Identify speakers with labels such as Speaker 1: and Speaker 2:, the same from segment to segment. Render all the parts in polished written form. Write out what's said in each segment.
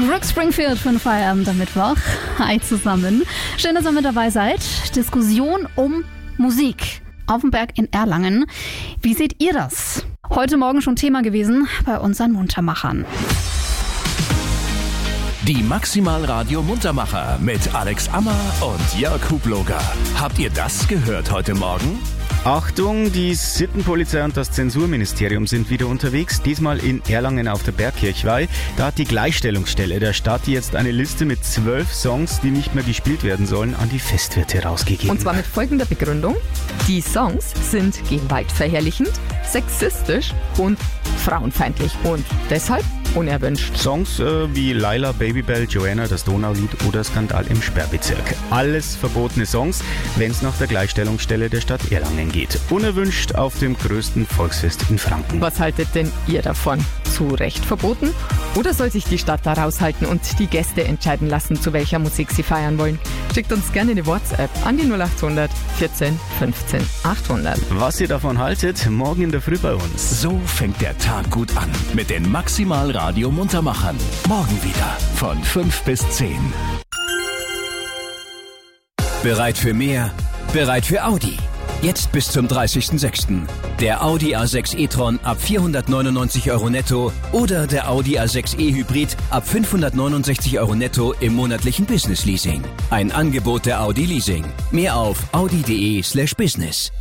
Speaker 1: Brooke Springfield für den Feierabend am Mittwoch. Hi zusammen. Schön, dass ihr mit dabei seid. Diskussion um Musik auf dem Berg in Erlangen. Wie seht ihr das? Heute Morgen schon Thema gewesen bei unseren Muntermachern.
Speaker 2: Die Maximalradio Muntermacher mit Alex Ammer und Jörg Hubloger. Habt ihr das gehört heute Morgen?
Speaker 3: Achtung, die Sittenpolizei und das Zensurministerium sind wieder unterwegs, diesmal in Erlangen auf der Bergkirchweih. Da hat die Gleichstellungsstelle der Stadt jetzt eine Liste mit 12 Songs, die nicht mehr gespielt werden sollen, an die Festwirte rausgegeben.
Speaker 4: Und zwar mit folgender Begründung: Die Songs sind gewaltverherrlichend, sexistisch und frauenfeindlich und deshalb unerwünscht.
Speaker 3: Songs wie Laila, Babybel, Joanna, das Donaulied oder Skandal im Sperrbezirk. Alles verbotene Songs, wenn es nach der Gleichstellungsstelle der Stadt Erlangen geht. Unerwünscht auf dem größten Volksfest in Franken.
Speaker 4: Was haltet denn ihr davon? Zu Recht verboten? Oder soll sich die Stadt da raushalten und die Gäste entscheiden lassen, zu welcher Musik sie feiern wollen? Schickt uns gerne eine WhatsApp an die 0800 14 15 800.
Speaker 3: Was ihr davon haltet, morgen in der Früh bei uns.
Speaker 2: So fängt der Tag gut an mit den Maximalradio Muntermachern. Morgen wieder von 5 bis 10.
Speaker 5: Bereit für mehr? Bereit für Audi. Jetzt bis zum 30.06. Der Audi A6 e-tron ab 499 € netto oder der Audi A6 e-Hybrid ab 569 € netto im monatlichen Business-Leasing. Ein Angebot der Audi Leasing. Mehr auf audi.de/business.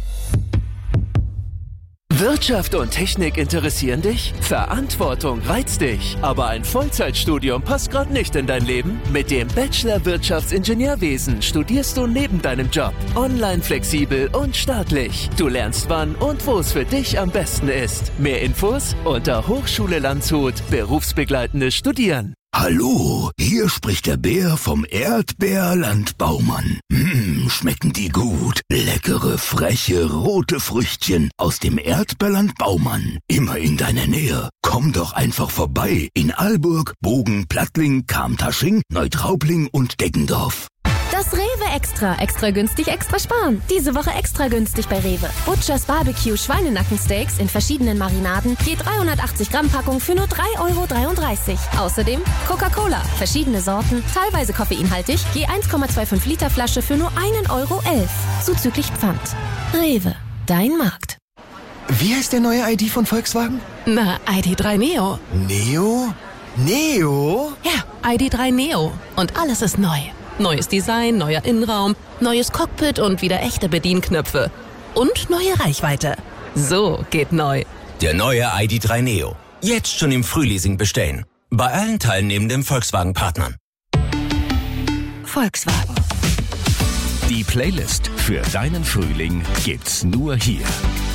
Speaker 6: Wirtschaft und Technik interessieren dich? Verantwortung reizt dich. Aber ein Vollzeitstudium passt gerade nicht in dein Leben? Mit dem Bachelor Wirtschaftsingenieurwesen studierst du neben deinem Job. Online flexibel und staatlich. Du lernst wann und wo es für dich am besten ist. Mehr Infos unter Hochschule Landshut. Berufsbegleitendes Studieren.
Speaker 7: Hallo, hier spricht der Bär vom Erdbeerland Baumann. Schmecken die gut. Leckere, freche, rote Früchtchen aus dem Erdbeerland Baumann. Immer in deiner Nähe. Komm doch einfach vorbei in Alburg, Bogen, Plattling, Kamtasching, Neutraubling und Deggendorf.
Speaker 8: Das Rewe Extra. Extra günstig, extra sparen. Diese Woche extra günstig bei Rewe. Butchers Barbecue Schweinenackensteaks in verschiedenen Marinaden. Je 380 Gramm Packung für nur 3,33 €. Außerdem Coca-Cola. Verschiedene Sorten, teilweise koffeinhaltig. Je 1,25 Liter Flasche für nur 1,11 €. Zuzüglich Pfand. Rewe. Dein Markt.
Speaker 9: Wie heißt der neue ID von Volkswagen?
Speaker 10: Na, ID.3 Neo.
Speaker 9: Neo? Neo?
Speaker 10: Ja, ID.3 Neo. Und alles ist neu. Neues Design, neuer Innenraum, neues Cockpit und wieder echte Bedienknöpfe. Und neue Reichweite. So geht neu.
Speaker 5: Der neue ID.3 Neo. Jetzt schon im Frühleasing bestellen. Bei allen teilnehmenden Volkswagen-Partnern.
Speaker 10: Volkswagen.
Speaker 2: Die Playlist für deinen Frühling gibt's nur hier.